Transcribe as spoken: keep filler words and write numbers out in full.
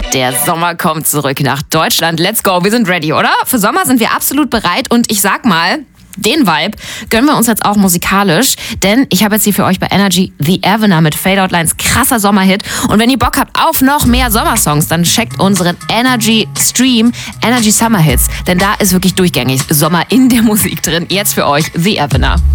Der Sommer kommt zurück nach Deutschland. Let's go, wir sind ready, oder? Für Sommer sind wir absolut bereit und ich sag mal, den Vibe gönnen wir uns jetzt auch musikalisch, denn ich habe jetzt hier für euch bei Energy The Avener mit Fade Out Lines, krasser Sommerhit. Und wenn ihr Bock habt auf noch mehr Sommersongs, dann checkt unseren Energy Stream, Energy Summer Hits, denn da ist wirklich durchgängig Sommer in der Musik drin. Jetzt für euch The Avener.